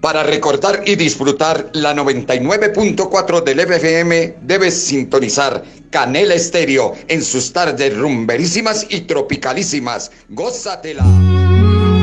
Para recordar y disfrutar la 99.4 del FM, debes sintonizar Canela Estéreo en sus tardes rumberísimas y tropicalísimas. ¡Gózatela!